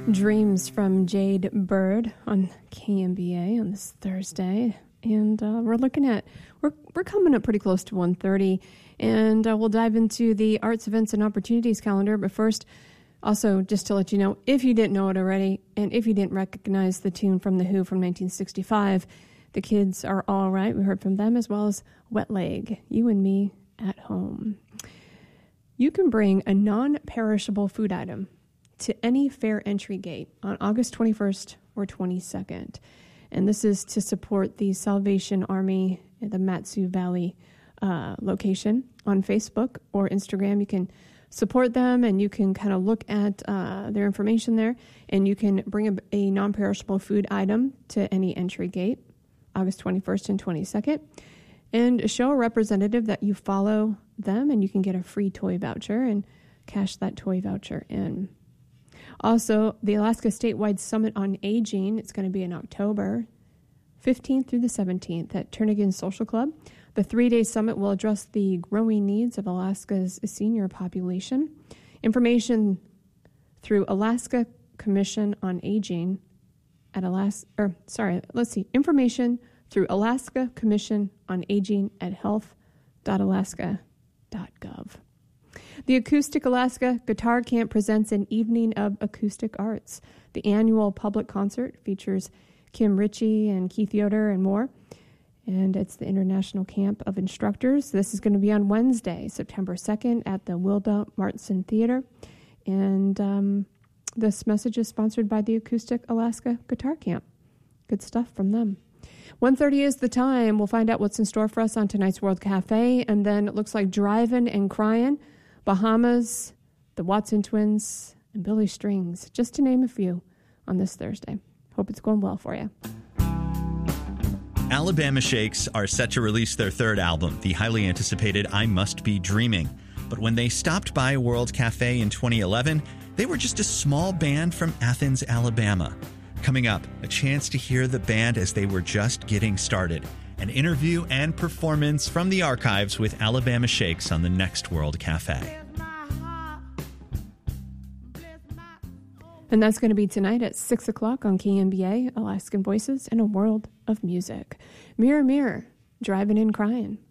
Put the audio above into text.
Dreams from Jade Bird on KMBA on this Thursday. And we're coming up pretty close to 1:30, and we'll dive into the arts, events, and opportunities calendar. But first, also, just to let you know, if you didn't know it already, and if you didn't recognize the tune from The Who from 1965, the Kids Are All Right. We heard from them, as well as Wet Leg, You and Me at Home. You can bring a non-perishable food item to any fair entry gate on August 21st or 22nd. And this is to support the Salvation Army at the Matsu Valley location on Facebook or Instagram. You can support them, and you can kind of look at their information there, and you can bring a non-perishable food item to any entry gate, August 21st and 22nd, and show a representative that you follow them, and you can get a free toy voucher and cash that toy voucher in. Also, the Alaska Statewide Summit on Aging, it's going to be in October 15th through the 17th at Turnagain Social Club. The 3-day summit will address the growing needs of Alaska's senior population. Information through Alaska Commission on Aging at information through Alaska Commission on Aging at health.alaska.gov. The Acoustic Alaska Guitar Camp presents an evening of acoustic arts. The annual public concert features Kim Ritchie and Keith Yoder and more, and it's the International Camp of Instructors. This is going to be on Wednesday, September 2nd at the Wilda Martson Theater, and this message is sponsored by the Acoustic Alaska Guitar Camp. Good stuff from them. 1:30 is the time. We'll find out what's in store for us on tonight's World Cafe, and then it looks like Drivin' and Cryin', Bahamas, the Watson Twins, and Billy Strings, just to name a few, on this Thursday. Hope it's going well for you. Alabama Shakes are set to release their third album, the highly anticipated I Must Be Dreaming. But when they stopped by World Cafe in 2011, they were just a small band from Athens, Alabama. Coming up, a chance to hear the band as they were just getting started. An interview and performance from the archives with Alabama Shakes on the next World Cafe. And that's going to be tonight at 6 o'clock on KMBA, Alaskan Voices in a World of Music. Mirror, Mirror, Driving and Crying.